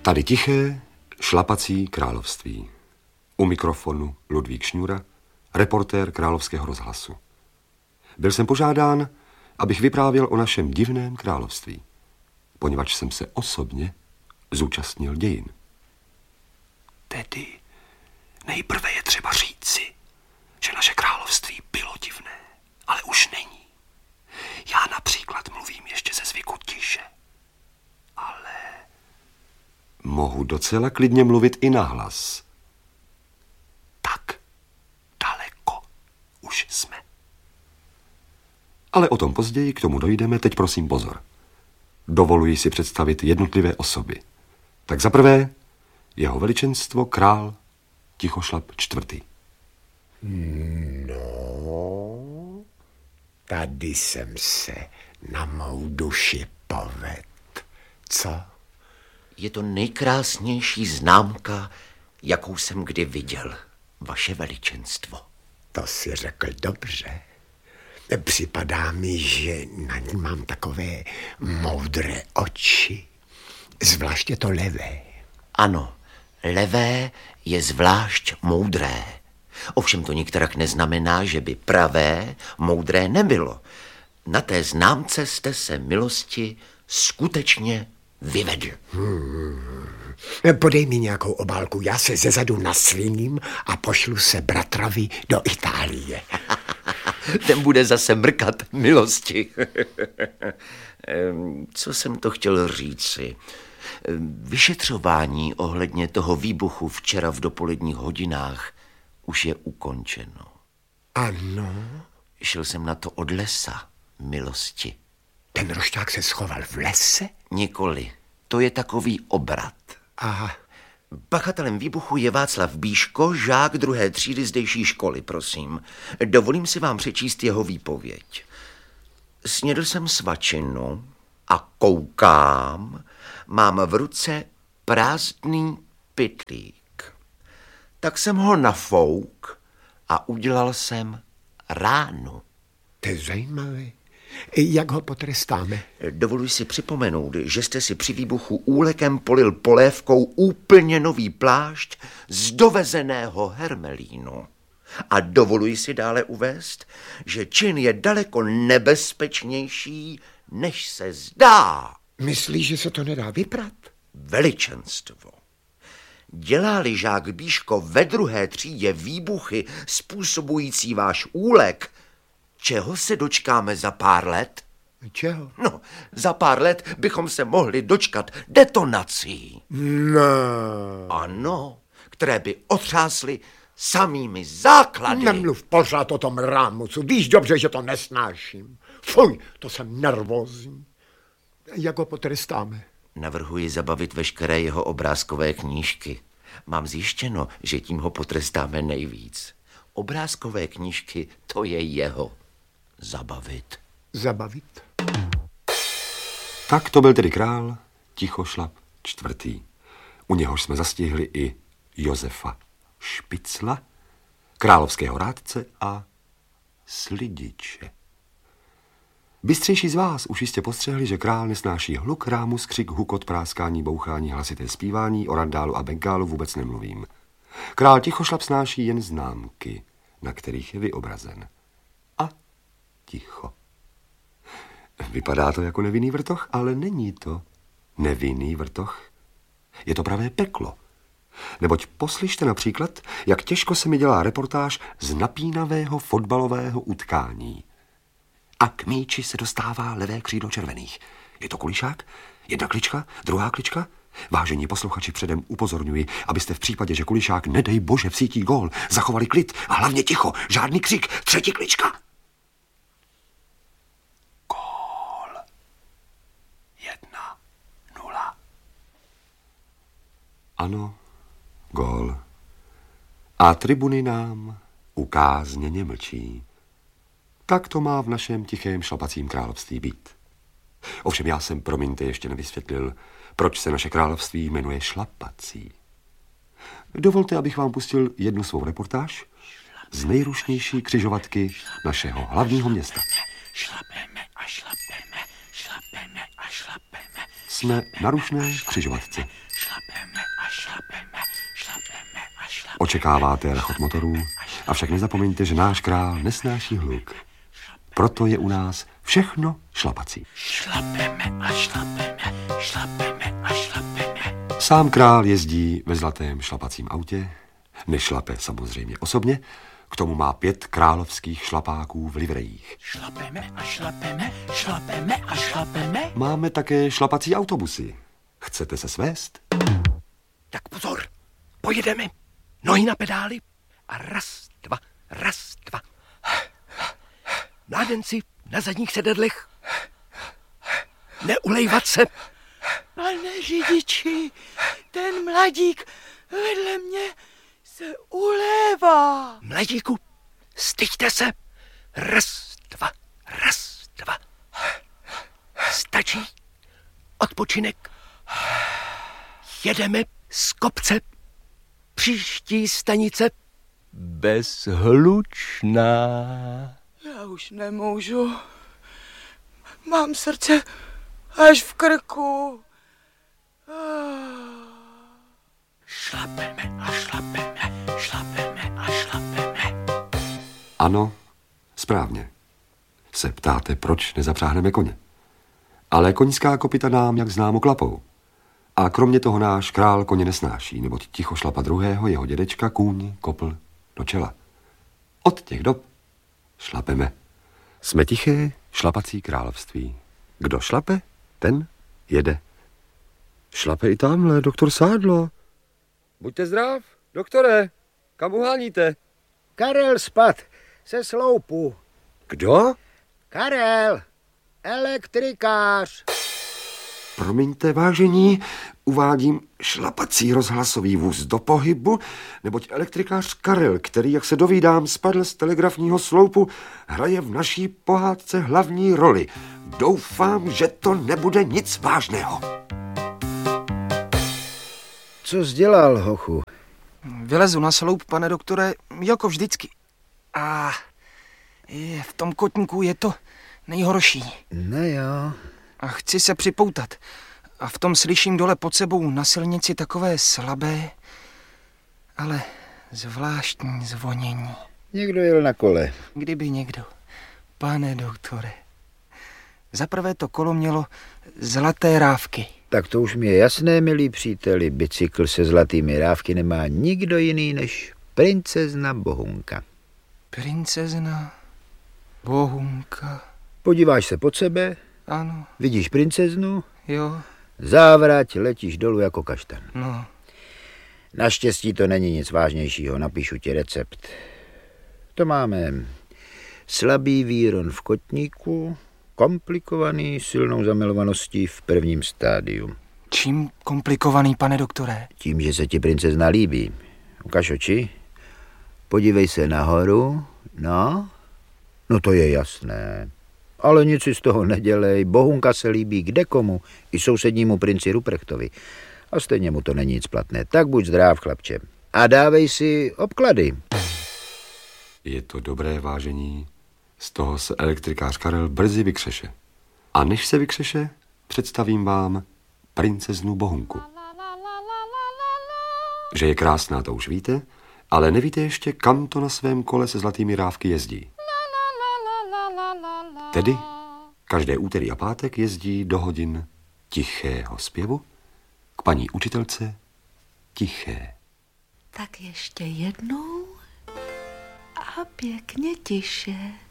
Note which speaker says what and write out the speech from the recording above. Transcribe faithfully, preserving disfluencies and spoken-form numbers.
Speaker 1: Tady tiché, šlapací království. U mikrofonu Ludvík Šňůra, reportér Královského rozhlasu. Byl jsem požádán, abych vyprávěl o našem divném království, poněvadž jsem se osobně zúčastnil dějin. Tedy nejprve je třeba říci, že naše království bylo divné, ale už není. Já například mluvím ještě ze zvyku tiše, ale mohu docela klidně mluvit i nahlas. Tak daleko už jsme. Ale o tom později, k tomu dojdeme, teď prosím pozor. Dovoluji si představit jednotlivé osoby. Tak za prvé, jeho veličenstvo král Tichošlap čtvrtý.
Speaker 2: No, tady jsem se na mou duši povedl. Co?
Speaker 3: Je to nejkrásnější známka, jakou jsem kdy viděl, vaše veličenstvo.
Speaker 2: To si řekl dobře. Připadá mi, že na ní mám takové moudré oči. Zvláště to levé.
Speaker 3: Ano, levé je zvlášť moudré. Ovšem to nikterak neznamená, že by pravé moudré nebylo. Na té známce jste se milosti skutečně vyvedl.
Speaker 2: Hmm. Podej mi nějakou obálku, já se zezadu nasliním a pošlu se bratrovi do Itálie.
Speaker 3: Ten bude zase mrkat milosti. Co jsem to chtěl říci? Vyšetřování ohledně toho výbuchu včera v dopoledních hodinách už je ukončeno.
Speaker 2: Ano?
Speaker 3: Šel jsem na to od lesa, milosti.
Speaker 2: Ten rošťák se schoval v lese?
Speaker 3: Nikoli, to je takový obrat.
Speaker 2: Aha.
Speaker 3: Pachatelem výbuchu je Václav Bíško, žák druhé třídy zdejší školy, prosím. Dovolím si vám přečíst jeho výpověď. Snědl jsem svačinu a koukám, mám v ruce prázdný pytlík. Tak jsem ho nafouk a udělal jsem ránu.
Speaker 2: To je zajímavé. Jak ho potrestáme?
Speaker 3: Dovoluji si připomenout, že jste si při výbuchu úlekem polil polévkou úplně nový plášť z dovezeného hermelínu. A dovoluji si dále uvést, že čin je daleko nebezpečnější, než se zdá.
Speaker 2: Myslíš, že se to nedá vyprat?
Speaker 3: Veličenstvo. Dělá-li žák Bíško ve druhé třídě výbuchy způsobující váš úlek, čeho se dočkáme za pár let?
Speaker 2: Čeho?
Speaker 3: No, za pár let bychom se mohli dočkat detonací.
Speaker 2: No.
Speaker 3: Ano, které by otřásly samými základy.
Speaker 2: Nemluv pořád o tom rámucu. Víš dobře, že to nesnáším. Fuj, to jsem nervózní. Jak ho potrestáme?
Speaker 3: Navrhuji zabavit veškeré jeho obrázkové knížky. Mám zjištěno, že tím ho potrestáme nejvíc. Obrázkové knížky, to je jeho. Zabavit.
Speaker 2: Zabavit?
Speaker 1: Tak to byl tedy král Tichošlap čtvrtý. U něhož jsme zastihli i Josefa Špicla, královského rádce a slidiče. Bystřejší z vás už jistě postřehli, že král nesnáší hluk, rámus, křik, hukot, práskání, bouchání, hlasité zpívání, o randálu a bengálu vůbec nemluvím. Král Tichošlap snáší jen známky, na kterých je vyobrazen. A ticho. Vypadá to jako nevinný vrtoch, ale není to nevinný vrtoch. Je to pravé peklo. Neboť poslyšte například, jak těžko se mi dělá reportáž z napínavého fotbalového utkání. A k míči se dostává levé křídlo červených. Je to kulišák? Jedna klička? Druhá klička? Vážení posluchači, předem upozorňuji, abyste v případě, že kulišák nedej bože vsítí gól, zachovali klid a hlavně ticho, žádný křik, třetí klička. Gól. Jedna, nula. Ano, gól. A tribuny nám ukázněně mlčí. Tak to má v našem tichém šlapacím království být. Ovšem já jsem, promiňte, ještě nevysvětlil, proč se naše království jmenuje šlapací. Dovolte, abych vám pustil jednu svou reportáž z nejrušnější křižovatky našeho hlavního města.
Speaker 3: Šlapeme a šlapeme, šlapeme a šlapeme.
Speaker 1: Jsme na rušné křižovatce.
Speaker 3: Šlapeme
Speaker 1: Očekáváte rachot motorů, avšak nezapomeňte, že náš král nesnáší hluk. Proto je u nás všechno šlapací.
Speaker 4: Šlapeme a šlapeme, šlapeme a šlapeme.
Speaker 1: Sám král jezdí ve zlatém šlapacím autě, nešlape samozřejmě osobně, k tomu má pět královských šlapáků v livrejích.
Speaker 4: Šlapeme a šlapeme, šlapeme a šlapeme.
Speaker 1: Máme také šlapací autobusy. Chcete se svést?
Speaker 4: Tak pozor, pojedeme. Nohy na pedály a raz, dva, raz, dva. Mládenci na zadních sedadlech. Neulejvat se. Pane řidiči, ten mladík vedle mě se ulévá. Mladíku, styďte se. Raz, dva, raz, dva. Stačí. Odpočinek. Jedeme z kopce. Příští stanice Bezhlučná.
Speaker 5: Já už nemůžu. Mám srdce až v krku.
Speaker 4: Šlapeme a šlapeme, šlapeme a šlapeme.
Speaker 1: Ano, správně. Se ptáte, proč nezapřáhneme koně. Ale koňská kopyta nám, jak známo, klapou. A kromě toho náš král koně nesnáší, neboť ticho šlapa druhého, jeho dědečka, kůň, kopl do čela. Od těch dob šlapeme. Jsme tiché šlapací království. Kdo šlape, ten jede. Šlape i tamhle, doktor Sádlo. Buďte zdrav, doktore, kam uháníte?
Speaker 2: Karel spad se sloupu.
Speaker 1: Kdo?
Speaker 2: Karel, elektrikář.
Speaker 1: Promiňte, vážení, uvádím šlapací rozhlasový vůz do pohybu, neboť elektrikář Karel, který, jak se dovídám, spadl z telegrafního sloupu, hraje v naší pohádce hlavní roli. Doufám, že to nebude nic vážného.
Speaker 2: Co jsi dělal, hochu?
Speaker 5: Vylezu na sloup, pane doktore, jako vždycky. A je, v tom kotníku je to nejhorší.
Speaker 2: No jo.
Speaker 5: A chci se připoutat. A v tom slyším dole pod sebou na silnici takové slabé, ale zvláštní zvonění.
Speaker 2: Někdo jel na kole.
Speaker 5: Kdyby někdo. Pane doktore. Zaprvé to kolo mělo zlaté rávky.
Speaker 2: Tak to už mi je jasné, milí příteli. Bicykl se zlatými rávky nemá nikdo jiný než princezna Bohunka.
Speaker 5: Princezna Bohunka.
Speaker 2: Podíváš se pod sebe,
Speaker 5: Ano,
Speaker 2: vidíš princeznu,
Speaker 5: jo,
Speaker 2: závrať, letíš dolů jako kaštan.
Speaker 5: no.
Speaker 2: Naštěstí to není nic vážnějšího, napíšu ti recept. To máme slabý výron v kotníku, komplikovaný silnou zamilovaností v prvním stádiu.
Speaker 5: Čím komplikovaný, pane doktore?
Speaker 2: Tím, že se ti princezna líbí. Ukaž oči, podívej se nahoru, no, no to je jasné. Ale nic si z toho nedělej, Bohunka se líbí kdekomu, i sousednímu princi Ruprechtovi. A stejně mu to není nic platné, tak buď zdrav, chlapče. A dávej si obklady.
Speaker 1: Je to dobré, vážení. Z toho se elektrikář Karel brzy vykřeše. A než se vykřeše, představím vám princeznu Bohunku. Že je krásná, to už víte, ale nevíte ještě, kam to na svém kole se zlatými rávky jezdí. Tedy každé úterý a pátek jezdí do hodin tichého zpěvu k paní učitelce Tiché.
Speaker 6: Tak ještě jednou a pěkně tiše.